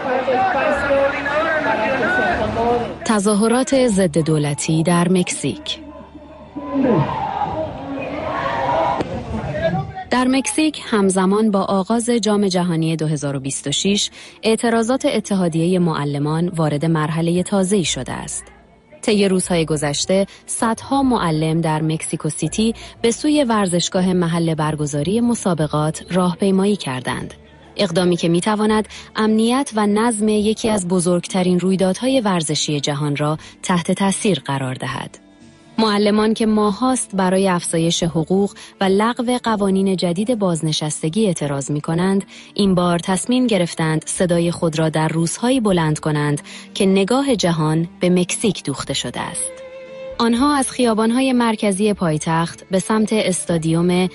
تظاهرات ضد دولتی در مکزیک. در مکزیک همزمان با آغاز جام جهانی 2026 اعتراضات اتحادیه معلمان وارد مرحله تازه‌ای شده است. طی روزهای گذشته صدها معلم در مکزیکو سیتی به سوی ورزشگاه محل برگزاری مسابقات راهپیمایی کردند. اقدامی که می‌تواند امنیت و نظم یکی از بزرگترین رویدادهای ورزشی جهان را تحت تاثیر قرار دهد. معلمان که ماهاست برای افزایش حقوق و لغو قوانین جدید بازنشستگی اعتراض می‌کنند، این بار تصمیم گرفتند صدای خود را در روزهایی بلند کنند که نگاه جهان به مکزیک دوخته شده است. آنها از خیابان‌های مرکزی پایتخت به سمت استادیوم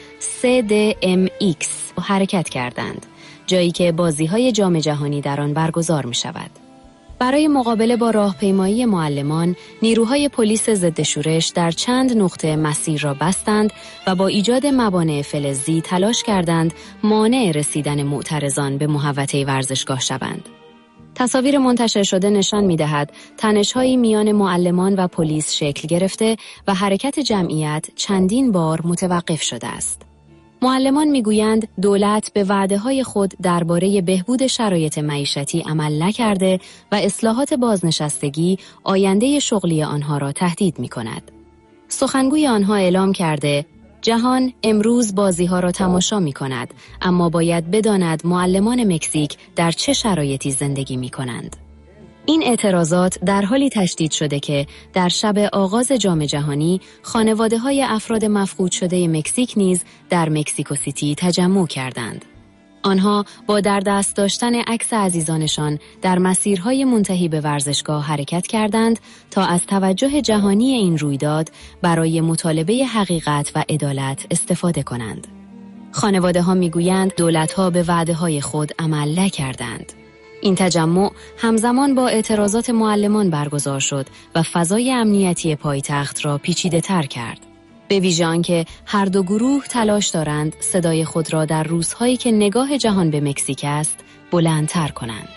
CDMX حرکت کردند، جایی که بازی‌های جام جهانی در آن برگزار می‌شود. برای مقابله با راهپیمایی معلمان، نیروهای پلیس ضد شورش در چند نقطه مسیر را بستند و با ایجاد موانع فلزی تلاش کردند مانع رسیدن معترضان به محوطه ورزشگاه شوند. تصاویر منتشر شده نشان می‌دهد تنش‌هایی میان معلمان و پلیس شکل گرفته و حرکت جمعیت چندین بار متوقف شده است. معلمان میگویند دولت به وعده‌های خود درباره بهبود شرایط معیشتی عمل نکرده و اصلاحات بازنشستگی آینده شغلی آنها را تهدید می‌کند. سخنگوی آنها اعلام کرده جهان امروز بازی‌ها را تماشا می‌کند، اما باید بداند معلمان مکزیک در چه شرایطی زندگی می‌کنند. این اعتراضات در حالی تشدید شده که در شب آغاز جام جهانی خانواده‌های افراد مفقود شده مکزیک نیز در مکزیکو سیتی تجمع کردند. آنها با در دست داشتن عکس عزیزانشان در مسیرهای منتهی به ورزشگاه حرکت کردند تا از توجه جهانی این رویداد برای مطالبه حقیقت و عدالت استفاده کنند. خانواده‌ها می‌گویند دولت‌ها به وعده‌های خود عمل نکردند. این تجمع همزمان با اعتراضات معلمان برگزار شد و فضای امنیتی پایتخت را پیچیده‌تر کرد. به ویژه آنکه هر دو گروه تلاش دارند صدای خود را در روزهایی که نگاه جهان به مکزیک است بلندتر کنند.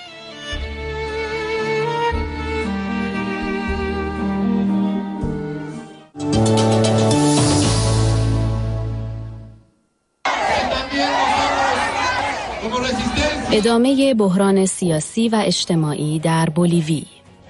ادامه بحران سیاسی و اجتماعی در بولیوی.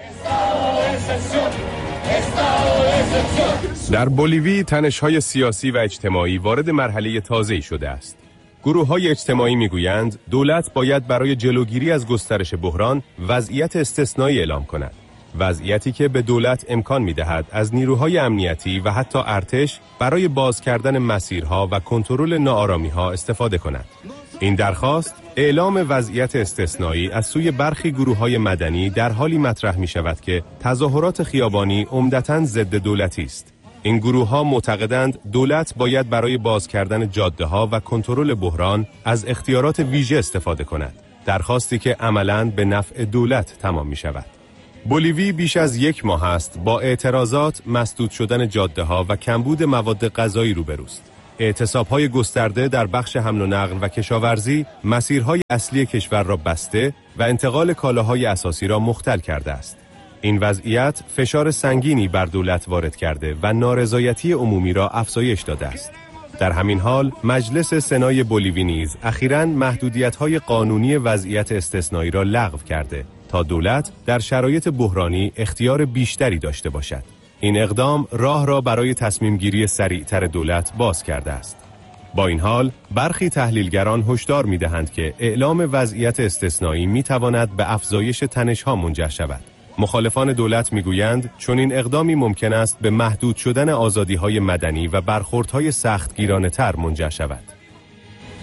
در بولیوی تنش‌های سیاسی و اجتماعی وارد مرحله تازه‌ای شده است. گروه‌های اجتماعی می‌گویند دولت باید برای جلوگیری از گسترش بحران وضعیت استثنایی اعلام کند. وضعیتی که به دولت امکان می‌دهد از نیروهای امنیتی و حتی ارتش برای باز کردن مسیرها و کنترل ناآرامی‌ها استفاده کند. این درخواست اعلام وضعیت استثنایی از سوی برخی گروه‌های مدنی در حالی مطرح می‌شود که تظاهرات خیابانی عمدتاً ضد دولتی است. این گروه‌ها معتقدند دولت باید برای باز کردن جاده‌ها و کنترل بحران از اختیارات ویژه استفاده کند. درخواستی که عملاً به نفع دولت تمام می‌شود. بولیوی بیش از یک ماه است با اعتراضات، مسدود شدن جاده‌ها و کمبود مواد غذایی روبروست. اعتصاب‌های گسترده در بخش حمل و نقل و کشاورزی مسیرهای اصلی کشور را بسته و انتقال کالاهای اساسی را مختل کرده است. این وضعیت فشار سنگینی بر دولت وارد کرده و نارضایتی عمومی را افزایش داده است. در همین حال مجلس سنای بولیوی نیز اخیراً محدودیت‌های قانونی وضعیت استثنایی را لغو کرده تا دولت در شرایط بحرانی اختیار بیشتری داشته باشد. این اقدام راه را برای تصمیم گیری سریعتر دولت باز کرده است. با این حال برخی تحلیلگران هشدار می‌دهند که اعلام وضعیت استثنایی می‌تواند به افزایش تنش‌ها منجر شود. مخالفان دولت می‌گویند چنین اقدامی ممکن است به محدود شدن آزادی‌های مدنی و برخوردهای سختگیرانه‌تر منجر شود.